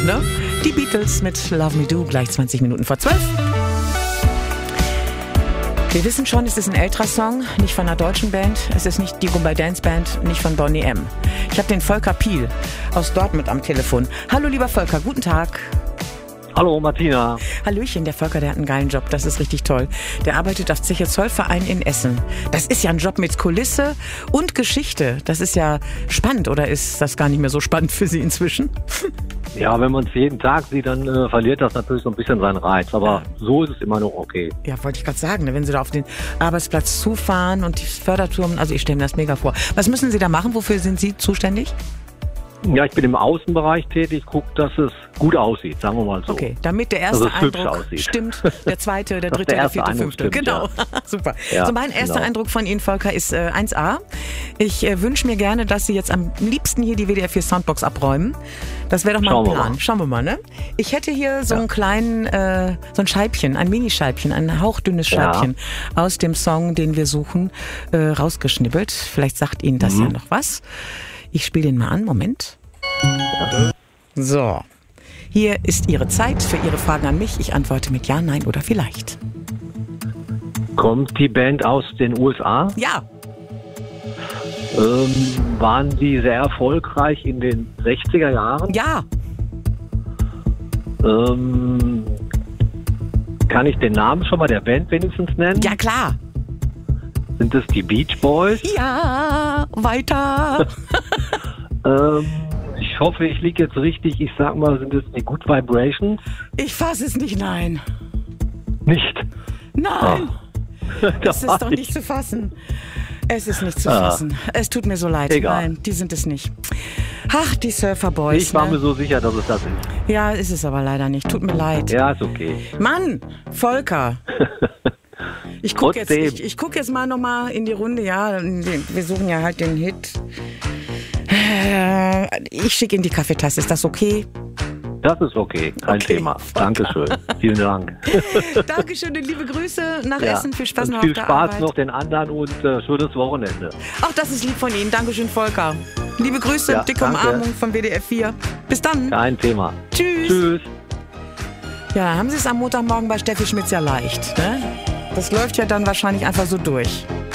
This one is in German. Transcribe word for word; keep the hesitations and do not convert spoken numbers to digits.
ne? Die Beatles mit Love Me Do, gleich zwanzig Minuten vor zwölf. Wir wissen schon, es ist ein älterer Song, nicht von einer deutschen Band. Es ist nicht die Goodbye Dance Band, nicht von Boney M. Ich habe den Volker Piel aus Dortmund am Telefon. Hallo lieber Volker, guten Tag. Hallo Martina. Hallöchen, der Volker, der hat einen geilen Job, das ist richtig toll. Der arbeitet auf Zeche Zollverein in Essen. Das ist ja ein Job mit Kulisse und Geschichte. Das ist ja spannend, oder ist das gar nicht mehr so spannend für Sie inzwischen? Ja, wenn man es jeden Tag sieht, dann äh, verliert das natürlich so ein bisschen seinen Reiz. Aber ja. So ist es immer noch okay. Ja, wollte ich gerade sagen, ne? Wenn Sie da auf den Arbeitsplatz zufahren und die Förderturm, also ich stelle mir das mega vor. Was müssen Sie da machen? Wofür sind Sie zuständig? Ja, ich bin im Außenbereich tätig, gucke, dass es gut aussieht, sagen wir mal so. Okay, damit der erste dass es hübsch Eindruck aussieht. Stimmt, der zweite, der dritte, der, der vierte, Eindruck fünfte. Stimmt, genau, ja. Super. Ja, so mein erster genau. Eindruck von Ihnen, Volker, ist äh, eins a. Ich äh, wünsche mir gerne, dass Sie jetzt am liebsten hier die W D R vier Soundbox abräumen. Das wäre doch mal Schauen ein wir Plan. mal. Schauen wir mal, ne? Ich hätte hier so Ja. einen kleinen, äh, so ein Scheibchen, ein Minischeibchen, ein hauchdünnes Scheibchen ja. aus dem Song, den wir suchen, äh, rausgeschnibbelt. Vielleicht sagt Ihnen das mhm. ja noch was. Ich spiele den mal an. Moment. Ja. So, hier ist Ihre Zeit für Ihre Fragen an mich. Ich antworte mit Ja, Nein oder vielleicht. Kommt die Band aus den U S A? Ja. Ähm, waren die sehr erfolgreich in den sechziger Jahren? Ja. Ähm, kann ich den Namen schon mal der Band wenigstens nennen? Ja, klar. Sind es die Beach Boys? Ja, weiter. ähm, ich hoffe, ich liege jetzt richtig. Ich sag mal, sind es die Good Vibrations? Ich fasse es nicht, nein. Nicht? Nein. Oh. Das ist doch nicht zu fassen. Es ist nicht zu Ah. fassen. Es tut mir so leid. Egal. Nein, die sind es nicht. Ach, die Surfer Boys. Ich war ne? mir so sicher, dass es das ist. Ja, ist es aber leider nicht. Tut mir leid. Ja, ist okay. Mann, Volker. Ich gucke jetzt, Trotzdem. ich, ich guck jetzt mal nochmal in die Runde. Ja, wir suchen ja halt den Hit. Ich schicke Ihnen die Kaffeetasse. Ist das okay? Das ist okay, kein Okay. Thema. Dankeschön. Vielen Dank. Dankeschön und liebe Grüße nach Ja. Essen. Viel Spaß und noch viel auf der Spaß Arbeit. noch den anderen und äh, schönes Wochenende. Ach, das ist lieb von Ihnen. Dankeschön, Volker. Liebe Grüße, Ja, dicke danke. Umarmung von W D R vier. Bis dann. Kein Thema. Tschüss. Tschüss. Ja, haben Sie es am Montagmorgen bei Steffi Schmitz ja leicht, ne? Das läuft ja dann wahrscheinlich einfach so durch.